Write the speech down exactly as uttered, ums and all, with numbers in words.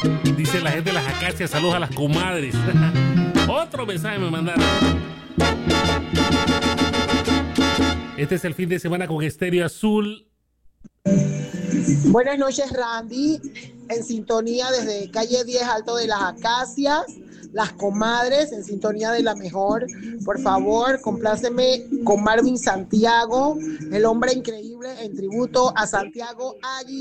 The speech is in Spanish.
Dice la gente de las acacias, saludos a las comadres. Otro mensaje me mandaron. Este es el fin de semana con Estéreo Azul. Buenas noches, Randy. En sintonía desde calle diez, Alto de las Acacias. Las comadres, en sintonía de la mejor. Por favor, compláceme con Marvin Santiago, el hombre increíble, en tributo a Santiago Allí.